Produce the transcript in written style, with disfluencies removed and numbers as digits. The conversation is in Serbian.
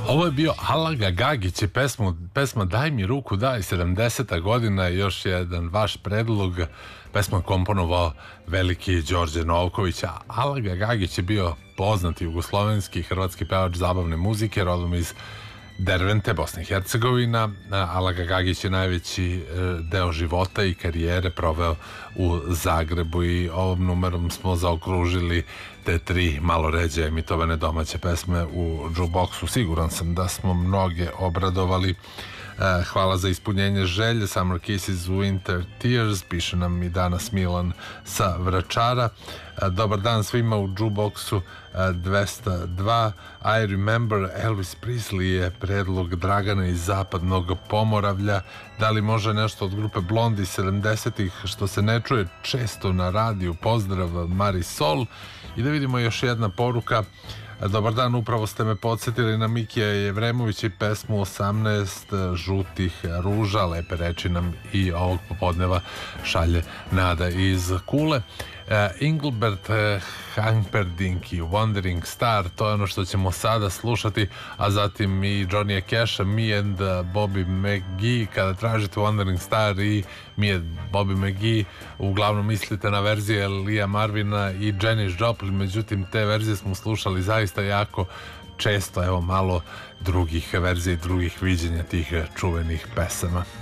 Ovo je bio Alaga Gagić i pesma Daj mi ruku daj, 70. godina, još jedan vaš predlog. Pesma je komponovao veliki Đorđe Novković. Alaga Gagić je bio poznati jugoslovenski hrvatski pevač zabavne muzike, rodom iz Dervente, Bosna i Hercegovina. Alaga Gagić je najveći deo života i karijere proveo u Zagrebu i ovom numerom smo zaokružili te tri malo ređe emitovane domaće pesme u jukeboxu. Siguran sam da smo mnoge obradovali. Hvala za ispunjenje želje. Summer Kisses, Winter Tears, piše nam i danas Milan sa Vračara. Dobar dan svima u jukeboxu 202. I Remember, Elvis Presley je predlog Dragana iz Zapadnog Pomoravlja. Da li može nešto od grupe Blondi 70-ih što se ne čuje često na radiju? Pozdrav Marisol. I da vidimo još jedna poruka. Dobar dan, upravo ste me podsjetili na Mikija Jevremovića i pesmu 18 žutih ruža. Lepe reči nam i ovog popodneva šalje Nada iz Kule. Engelbert Humperdinck i Wandering Star, to je ono što ćemo sada slušati, a zatim i Johnny Casha, Me and Bobby McGee. Kada tražite Wandering Star i Me and Bobby McGee, uglavnom mislite na verzije Lia Marvina i Janis Joplin, međutim te verzije smo slušali zaista jako često. Evo malo drugih verzija i drugih viđenja tih čuvenih pesama.